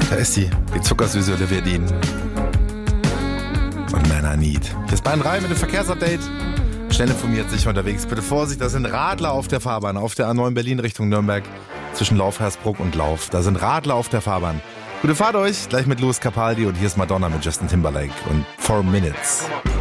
Da ist sie, die zuckersüße Olivia Dean. Und Man I Need. Hier ist Bayern 3 mit dem Verkehrsupdate. Schnell informiert, sicher unterwegs. Bitte Vorsicht, da sind Radler auf der Fahrbahn. Auf der A9 Berlin Richtung Nürnberg. Zwischen Lauf-Hersbruck und Lauf. Da sind Radler auf der Fahrbahn. Gute Fahrt euch. Gleich mit Louis Capaldi. Und hier ist Madonna mit Justin Timberlake. Und 4 Minutes.